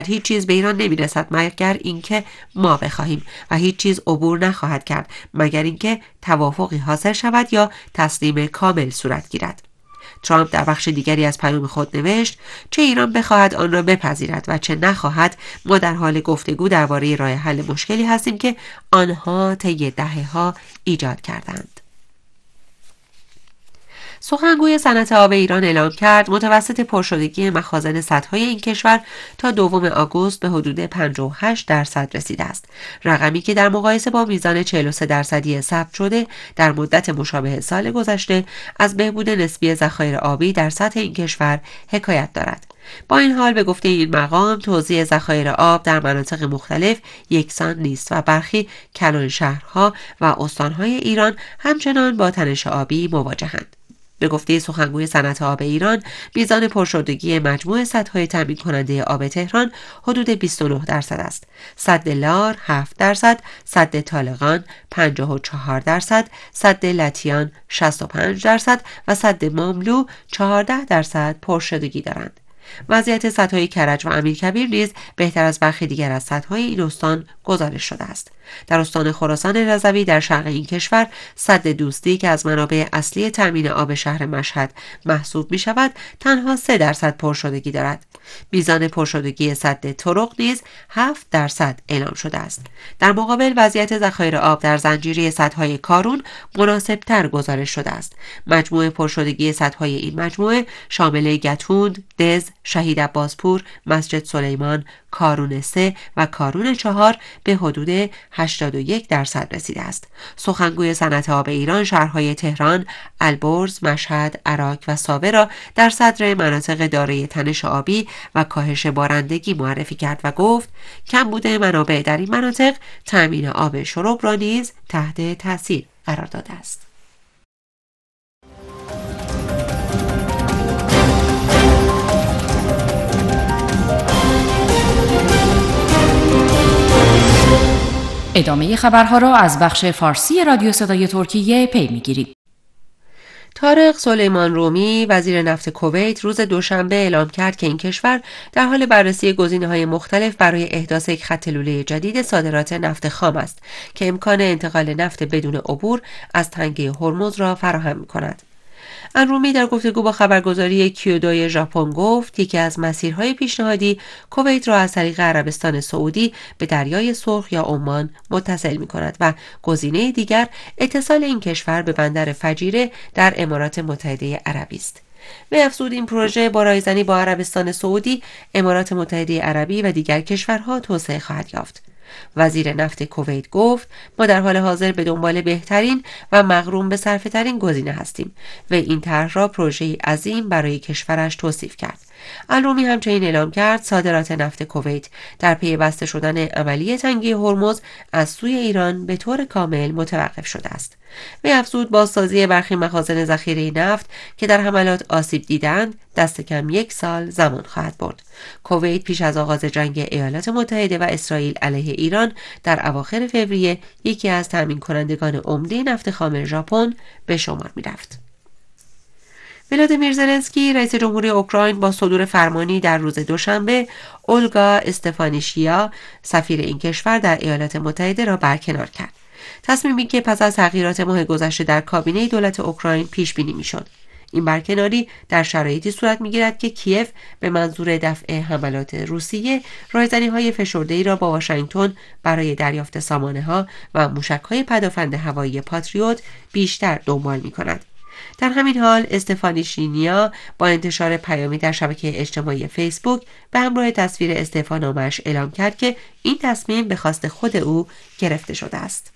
هیچ چیز به ایران نمیرسد مگر اینکه ما بخواهیم و هیچ چیز عبور نخواهد کرد مگر اینکه توافقی حاصل شود یا تسلیم کامل صورت گیرد. ترامپ در بخش دیگری از پیام خود نوشت چه ایران بخواهد آن را بپذیرد و چه نخواهد، ما در حال گفتگو درباره راه حل مشکلی هستیم که آنها طی دهه‌ها ایجاد کردند. سخنگوی صنعت آب ایران اعلام کرد متوسط پرشدگی مخازن سدهای این کشور تا 2 آگوست به حدود 58% رسیده است، رقمی که در مقایسه با میزان 43% ثبت شده در مدت مشابه سال گذشته از بهبود نسبی ذخایر آبی در سطح این کشور حکایت دارد. با این حال به گفته این مقام توزیع ذخایر آب در مناطق مختلف یکسان نیست و برخی کلان شهرها و استانهای ایران همچنان با تنش آبی مواجهند. به گفته سخنگوی صنعت آب ایران، میزان پرشدگی مجموع سدهای تامین کننده آب تهران حدود 29% است. سد لار 7%، سد طالقان 54%، سد لطیان 65% و سد ماملو 14% پرشدگی دارند. وضعیت سدهای کرج و امیرکبیر نیز بهتر از برخی دیگر از سدهای این استان گزارش شده است. در استان خراسان رضوی در شرق این کشور سد دوستی که از منابع اصلی تامین آب شهر مشهد محسوب می شود تنها 3% پرشدگی دارد. میزان پرشدگی سد طرق نیز 7% اعلام شده است. در مقابل وضعیت ذخایر آب در زنجیره سدهای کارون مناسبتر گزارش شده است. مجموع پرشدگی سدهای این مجموعه شامل گتوند، دز، شهید عباسپور، مسجد سلیمان، کارون 3 و کارون 4 به حدود 81% رسیده است. سخنگوی صنعت آب ایران شهرهای تهران، البرز، مشهد، عراق و ساوه را در صدر مناطق دارای تنش آبی و کاهش بارندگی معرفی کرد و گفت کمبود منابع در این مناطق تامین آب شرب را نیز تحت تاثیر قرار داده است. ادامه خبرها را از بخش فارسی رادیو صدای ترکیه پی می‌گیرید. طارق سلیمان رومی وزیر نفت کویت روز دوشنبه اعلام کرد که این کشور در حال بررسی گزینه‌های مختلف برای احداث یک خط لوله جدید صادرات نفت خام است که امکان انتقال نفت بدون عبور از تنگه هرمز را فراهم می‌کند. الرومی در گفتگو با خبرگزاری کیودو ژاپن گفت یکی از مسیرهای پیشنهادی کویت را از طریق عربستان سعودی به دریای سرخ یا عمان متصل می‌کند و گزینه دیگر اتصال این کشور به بندر فجیره در امارات متحده عربی است. به افزود این پروژه با رایزنی با عربستان سعودی، امارات متحده عربی و دیگر کشورها توسعه خواهد یافت. وزیر نفت کویت گفت ما در حال حاضر به دنبال بهترین و مغروم به صرفه ترین گزینه هستیم و این طرح را پروژه‌ای عظیم برای کشورش توصیف کرد. الرومی همچنین اعلام کرد صادرات نفت کویت در پی بسته شدن عملی تنگه هرمز از سوی ایران به طور کامل متوقف شده است. به افزود بازسازی برخی مخازن ذخیره نفت که در حملات آسیب دیدند دست کم 1 سال زمان خواهد برد. کویت پیش از آغاز جنگ ایالات متحده و اسرائیل علیه ایران در اواخر فوریه یکی از تامین کنندگان عمده نفت خام ژاپن به شمار می رفت. ولادیمیر زلنسکی رئیس جمهوری اوکراین با صدور فرمانی در روز دوشنبه اولگا استفانیشیا سفیر این کشور در ایالات متحده را برکنار کرد. تصمیمی که پس از تغییرات ماه گذشته در کابینه دولت اوکراین پیش بینی می‌شد. این برکناری در شرایطی صورت می‌گیرد که کیف به منظور دفع حملات روسیه رایزنی‌های فشرده‌ای را با واشنگتن برای دریافت سامانه‌ها و موشک‌های پدافند هوایی پاتریوت بیشتر دنبال می‌کند. در همین حال استفانیشینیا با انتشار پیامی در شبکه اجتماعی فیسبوک به همراه تصویر استعفانامه‌اش اعلام کرد که این تصمیم به خواست خود او گرفته شده است.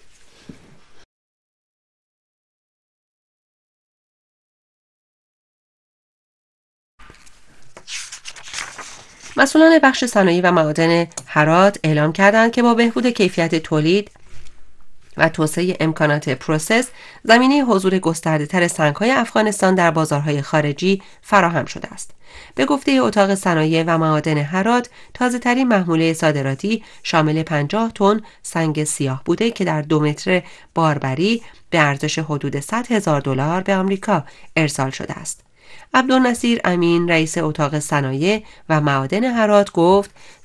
مسئولان بخش صنایع و معادن هرات اعلام کردند که با بهبود کیفیت تولید و توسعه امکانات پروسس، زمینه حضور گسترده‌تر سنگ‌های افغانستان در بازارهای خارجی فراهم شده است. به گفته اتاق صنایع و معادن هرات، تازه‌ترین محموله صادراتی شامل 50 تن سنگ سیاه بوده که در 2 متر باربری به ارزش حدود $100,000 به آمریکا ارسال شده است. عبدالنصیر امین رئیس اتاق صنایع و معادن هرات گفت